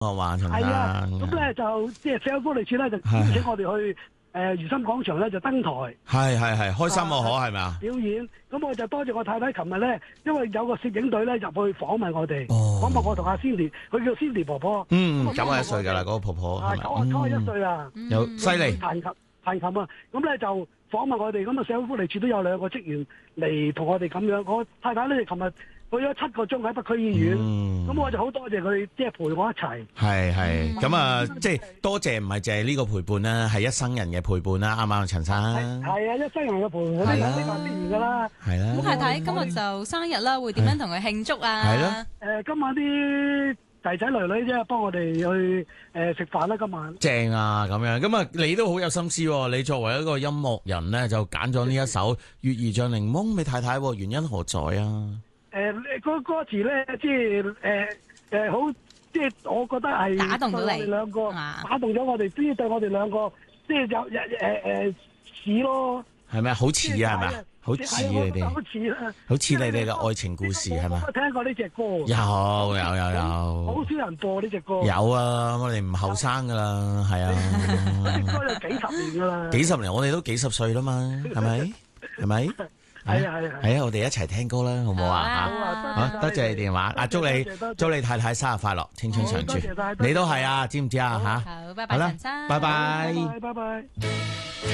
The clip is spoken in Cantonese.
我話陳係啊， 生。 咁咧就即係社會福利署咧就邀請我哋去如心廣場咧就登台係開心可係咪啊？ 表演。咁我就多謝我太太，琴日咧因為有個攝影隊咧入去訪問我哋，訪問我同阿 Cindy，佢叫 Cindy 婆婆。 91歲㗎啦，嗰個婆婆係咪？ 91歲啊， 有犀利。 彈琴啊，咁咧就訪問我哋，咁啊社會福利署都有2個職員嚟同我哋咁樣。我太太咧琴日去咗7個鐘喺北區醫院，咁我就好多謝佢，即係陪我一齊。 係咁啊，即係多謝唔係淨係呢個陪伴啦，係一生人嘅陪伴啦，啱唔啱陳生？ 係啊，一生人嘅陪伴，呢個必然噶啦。 係啦。 咁太太今日就生日啦，會點樣同佢慶祝啊？ 係咯。 今晚啲仔仔女女啫，幫我哋去食飯啦。今晚正啊，咁樣咁啊，你都好有心思喎。你作為一個音樂人咧，就揀咗呢一首《月兒像檸檬》俾太太，原因何在啊？ 嗰歌詞咧，即係好，即係我覺得係打動到你我哋兩個，打動咗我哋，對我哋兩個，即係有似咯。 係咪好似啊？係咪？好似你哋， 好似啦， 好似你哋嘅愛情故事係咪？ 我聽過呢隻歌， 有，好少人播呢隻歌。 有啊，我哋唔後生噶啦，係啊。 呢隻歌有幾十年噶啦， 幾十年，我哋都幾十歲啦嘛，係咪？係咪？ 係啊， 我哋一齊聽歌啦，好唔好啊？好，多謝你電話，祝你太太生日快樂，青春常駐。你都係啊，知唔知啊？吓， 好，拜拜，陳生， 拜拜， 拜拜。